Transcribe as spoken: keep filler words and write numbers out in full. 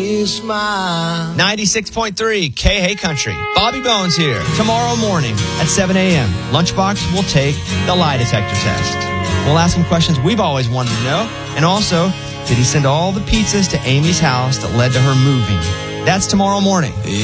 you smile. ninety-six point three K Hey Country. Bobby Bones here. Tomorrow morning at seven a.m., Lunchbox will take the lie detector test. We'll ask him questions we've always wanted to know. And also, did he send all the pizzas to Amy's house that led to her moving? That's tomorrow morning.